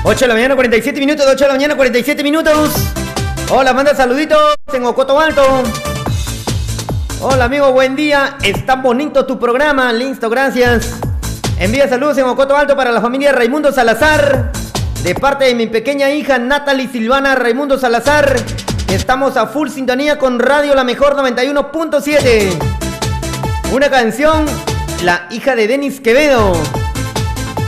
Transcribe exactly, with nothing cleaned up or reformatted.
ocho de la mañana, cuarenta y siete minutos, ocho de la mañana, cuarenta y siete minutos. Hola, manda saluditos en Ocoto Alto. Hola, amigo, buen día. Está bonito tu programa, listo, gracias. Envía saludos en Ocoto Alto para la familia Raimundo Salazar, de parte de mi pequeña hija Natalie Silvana Raimundo Salazar. Estamos a full sintonía con Radio La Mejor noventa y uno punto siete. Una canción, La hija de Denis Quevedo.